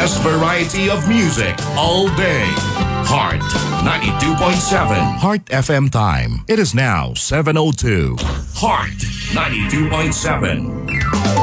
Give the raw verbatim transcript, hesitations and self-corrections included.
best variety of music all day. Heart ninety-two point seven. Heart F M time. It is now seven oh two. Heart ninety-two point seven.